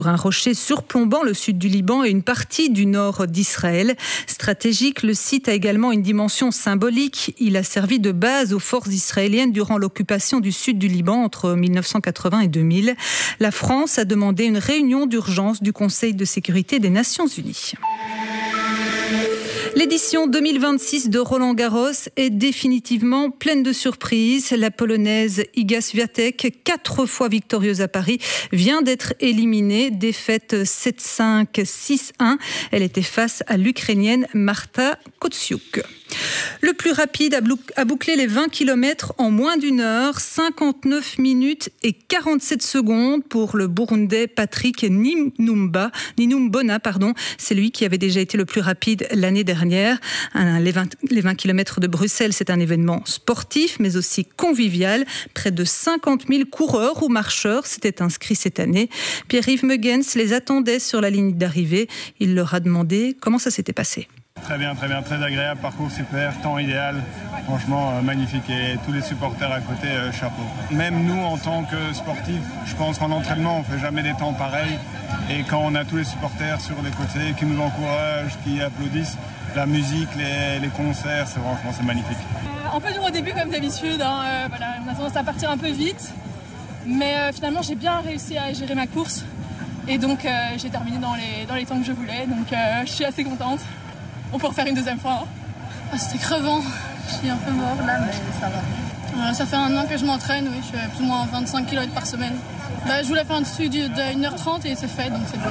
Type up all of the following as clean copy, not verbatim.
Un rocher surplombant le sud du Liban et une partie du nord d'Israël. Stratégique, le site a également une dimension symbolique. Il a servi de base aux forces israéliennes durant l'occupation du sud du Liban entre 1980 et 2000. La France a demandé une réunion d'urgence du Conseil de sécurité des Nations Unies. L'édition 2026 de Roland-Garros est définitivement pleine de surprises. La Polonaise Iga Świątek, 4 fois victorieuse à Paris, vient d'être éliminée. Défaite 7-5, 6-1. Elle était face à l'Ukrainienne Marta Kotsiuk. Le plus rapide a bouclé les 20 km en moins d'une heure, 59 minutes et 47 secondes pour le Burundais Patrick Ninumbona. C'est lui qui avait déjà été le plus rapide l'année dernière. Les 20 km de Bruxelles, c'est un événement sportif, mais aussi convivial. Près de 50 000 coureurs ou marcheurs s'étaient inscrits cette année. Pierre-Yves Meugens les attendait sur la ligne d'arrivée. Il leur a demandé comment ça s'était passé. Très bien, très agréable, parcours super, temps idéal, franchement magnifique, et tous les supporters à côté, chapeau. Même nous en tant que sportifs, je pense qu'en entraînement on fait jamais des temps pareils, et quand on a tous les supporters sur les côtés qui nous encouragent, qui applaudissent, la musique, les concerts, c'est magnifique. Un peu dur au début comme d'habitude, on a tendance à partir un peu vite, mais finalement j'ai bien réussi à gérer ma course, et donc j'ai terminé dans les temps que je voulais, donc je suis assez contente. On peut refaire une deuxième fois. C'était crevant. Je suis un peu mort là, mais ça va. Ça fait 1 an que je m'entraîne, oui. Je fais plus ou moins 25 km par semaine. Je voulais faire un dessus de 1h30 et c'est fait, donc c'est bon.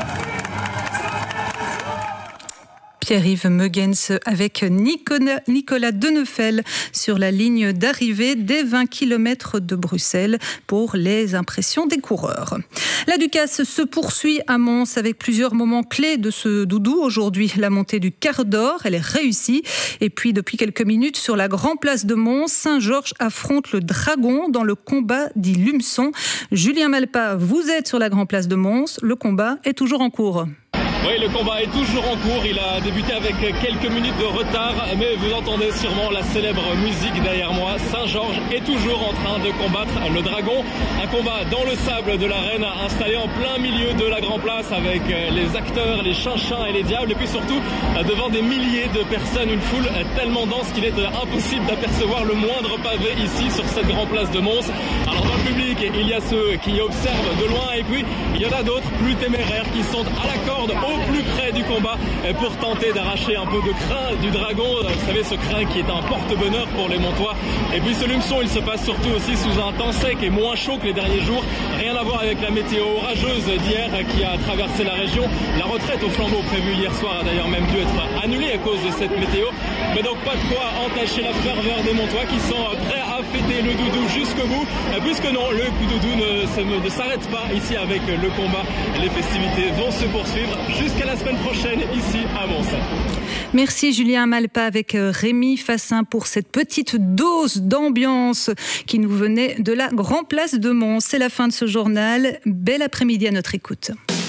Pierre-Yves Meugens avec Nicolas Deneufel sur la ligne d'arrivée des 20 km de Bruxelles pour les impressions des coureurs. La Ducasse se poursuit à Mons avec plusieurs moments clés de ce doudou. Aujourd'hui, la montée du quart d'or, elle est réussie. Et puis, depuis quelques minutes, sur la Grande Place de Mons, Saint-Georges affronte le Dragon dans le combat dit Lumson. Julien Malpa, vous êtes sur la Grande Place de Mons. Le combat est toujours en cours. Oui, le combat est toujours en cours. Il a débuté avec quelques minutes de retard, mais vous entendez sûrement la célèbre musique derrière moi. Saint-Georges est toujours en train de combattre le Dragon. Un combat dans le sable de l'arène, installé en plein milieu de la Grande Place avec les acteurs, les chinchins et les diables. Et puis surtout, devant des milliers de personnes, une foule tellement dense qu'il est impossible d'apercevoir le moindre pavé ici sur cette Grande Place de Mons. Alors dans le public, il y a ceux qui observent de loin, et puis il y en a d'autres plus téméraires qui sont à la corde, au plus près du combat, pour tenter d'arracher un peu de crin du Dragon. Vous savez, ce crin qui est un porte-bonheur pour les Montois. Et puis ce Lumson, il se passe surtout aussi sous un temps sec et moins chaud que les derniers jours. Rien à voir avec la météo orageuse d'hier qui a traversé la région. La retraite au flambeau prévue hier soir a d'ailleurs même dû être annulée à cause de cette météo. Mais donc pas de quoi entacher la ferveur des Montois qui sont prêts à fêter le doudou jusqu'au bout. Puisque non, le coup doudou ne s'arrête pas ici avec le combat. Les festivités vont se poursuivre jusqu'à la semaine prochaine ici à Mons. Merci Julien Malpa avec Rémi Fassin pour cette petite dose d'ambiance qui nous venait de la Grande Place de Mons. C'est la fin de ce journal. Bel après-midi à notre écoute.